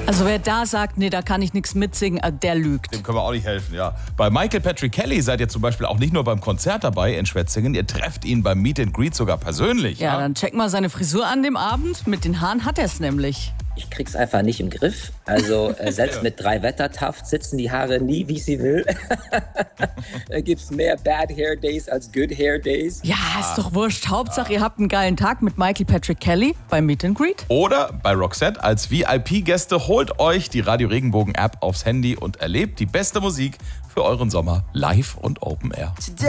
Also wer da sagt, nee, da kann ich nichts mitsingen, der lügt. Dem können wir auch nicht helfen, ja. Bei Michael Patrick Kelly seid ihr zum Beispiel auch nicht nur beim Konzert dabei in Schwetzingen, ihr trefft ihn beim Meet and Greet sogar persönlich. Ja, dann check mal seine Frisur an dem Abend. Mit den Haaren hat er es nämlich. Ich krieg's einfach nicht im Griff. Also selbst mit 3 Wettertaft sitzen die Haare nie, wie sie will. Da gibt's mehr Bad Hair Days als Good Hair Days. Ja, ist doch wurscht. Hauptsache, ihr habt einen geilen Tag mit Michael Patrick Kelly beim Meet and Greet. Oder bei Roxette als VIP-Gäste holt euch die Radio Regenbogen App aufs Handy und erlebt die beste Musik für euren Sommer live und Open Air.